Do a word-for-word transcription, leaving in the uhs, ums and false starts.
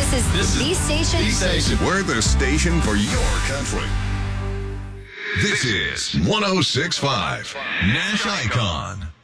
This is This the is station. the station. We're the station for your country. This is one oh six point five Nash Icon.